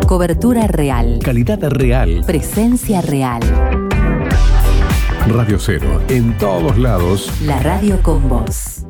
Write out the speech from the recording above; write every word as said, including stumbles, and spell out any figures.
Cobertura real. Calidad real. Presencia real. Radio Cero, en todos lados. La radio con vos.